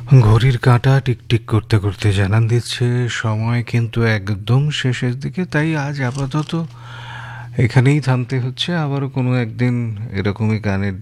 ঘড়ির কাঁটা টিকটিক করতে করতে জানান দিচ্ছে সময় কিন্তু একদম শেষের দিকে, তাই আজ আপাতত এখানেই থামতে হচ্ছে। আবারও কোনো একদিন এরকমই গানের